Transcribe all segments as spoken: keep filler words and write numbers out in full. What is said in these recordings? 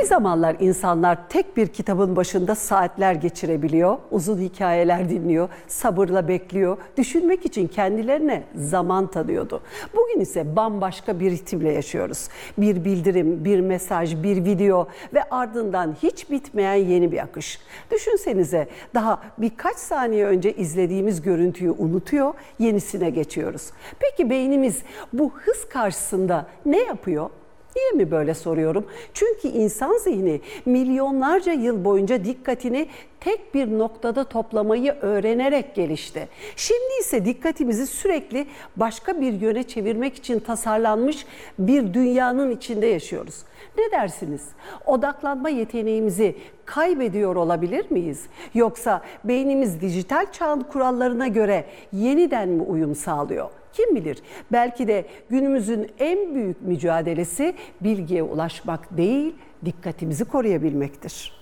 Bir zamanlar insanlar tek bir kitabın başında saatler geçirebiliyor, uzun hikayeler dinliyor, sabırla bekliyor, düşünmek için kendilerine zaman tanıyordu. Bugün ise bambaşka bir ritimle yaşıyoruz. Bir bildirim, bir mesaj, bir video ve ardından hiç bitmeyen yeni bir akış. Düşünsenize, daha birkaç saniye önce izlediğimiz görüntüyü unutuyor, yenisine geçiyoruz. Peki beynimiz bu hız karşısında ne yapıyor? Niye mi böyle soruyorum? Çünkü insan zihni milyonlarca yıl boyunca dikkatini tek bir noktada toplamayı öğrenerek gelişti. Şimdi ise dikkatimizi sürekli başka bir yöne çevirmek için tasarlanmış bir dünyanın içinde yaşıyoruz. Ne dersiniz? Odaklanma yeteneğimizi kaybediyor olabilir miyiz? Yoksa beynimiz dijital çağın kurallarına göre yeniden mi uyum sağlıyor? Kim bilir, belki de günümüzün en büyük mücadelesi bilgiye ulaşmak değil, dikkatimizi koruyabilmektir.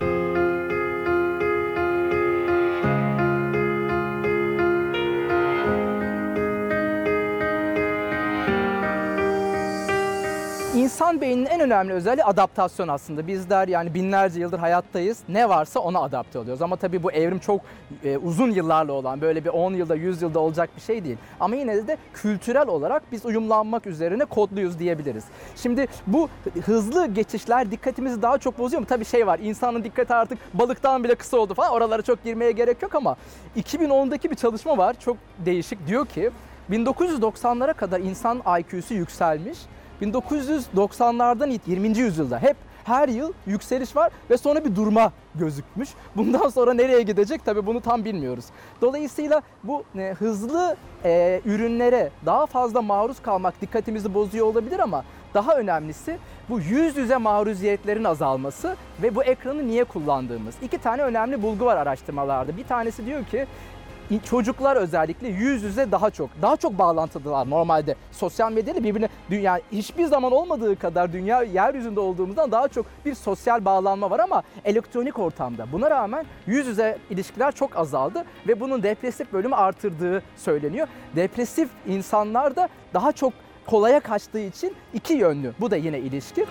İnsan beyninin en önemli özelliği adaptasyon aslında. Bizler yani binlerce yıldır hayattayız. Ne varsa ona adapte oluyoruz. Ama tabii bu evrim çok e, uzun yıllarla olan, böyle bir on yılda, yüz yılda olacak bir şey değil. Ama yine de kültürel olarak biz uyumlanmak üzerine kodluyuz diyebiliriz. Şimdi bu hızlı geçişler dikkatimizi daha çok bozuyor mu? Tabii şey var, insanın dikkati artık balıktan bile kısa oldu falan. Oralara çok girmeye gerek yok ama iki bin ondaki bir çalışma var. Çok değişik. Diyor ki bin dokuz yüz doksanlara kadar insan I Q'su yükselmiş. bin dokuz yüz doksanlardan yirminci yüzyılda hep her yıl yükseliş var ve sonra bir durma gözükmüş. Bundan sonra nereye gidecek tabii bunu tam bilmiyoruz. Dolayısıyla bu e, hızlı e, ürünlere daha fazla maruz kalmak dikkatimizi bozuyor olabilir ama daha önemlisi bu yüz yüze maruziyetlerin azalması ve bu ekranı niye kullandığımız. İki tane önemli bulgu var araştırmalarda. Bir tanesi diyor ki çocuklar özellikle yüz yüze daha çok, daha çok bağlantılılar normalde. Sosyal medyayla birbirine, dünya hiçbir zaman olmadığı kadar dünya yeryüzünde olduğumuzdan daha çok bir sosyal bağlanma var ama elektronik ortamda. Buna rağmen yüz yüze ilişkiler çok azaldı ve bunun depresif bölümü artırdığı söyleniyor. Depresif insanlar da daha çok kolaya kaçtığı için iki yönlü. Bu da yine ilişki.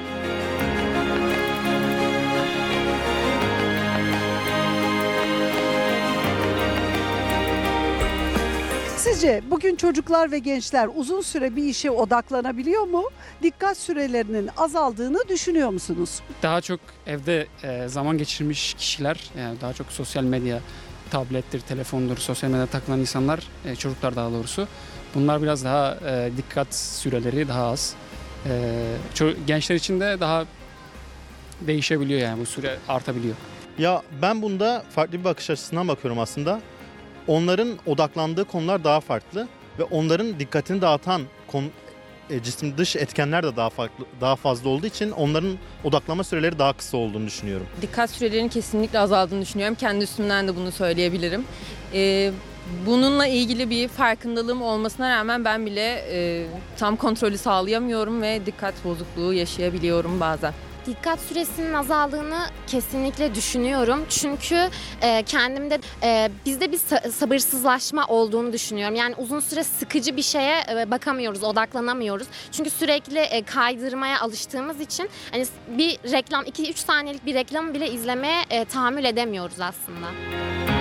Sizce bugün çocuklar ve gençler uzun süre bir işe odaklanabiliyor mu? Dikkat sürelerinin azaldığını düşünüyor musunuz? Daha çok evde e, zaman geçirmiş kişiler, yani daha çok sosyal medya, tablettir, telefondur, sosyal medyada takılan insanlar, e, çocuklar daha doğrusu. Bunlar biraz daha e, dikkat süreleri daha az. E, gençler için de daha değişebiliyor, yani bu süre artabiliyor. Ya ben bunda farklı bir bakış açısından bakıyorum aslında. Onların odaklandığı konular daha farklı ve onların dikkatini dağıtan konu, e, cisim dış etkenler de daha farklı, daha fazla olduğu için onların odaklanma süreleri daha kısa olduğunu düşünüyorum. Dikkat sürelerinin kesinlikle azaldığını düşünüyorum. Kendi üstümden de bunu söyleyebilirim. Ee, bununla ilgili bir farkındalığım olmasına rağmen ben bile e, tam kontrolü sağlayamıyorum ve dikkat bozukluğu yaşayabiliyorum bazen. Dikkat süresinin azaldığını kesinlikle düşünüyorum. Çünkü e, kendimde e, bizde bir sabırsızlaşma olduğunu düşünüyorum. Yani uzun süre sıkıcı bir şeye e, bakamıyoruz, odaklanamıyoruz. Çünkü sürekli e, kaydırmaya alıştığımız için hani bir reklam, iki üç saniyelik bir reklamı bile izlemeye e, tahammül edemiyoruz aslında.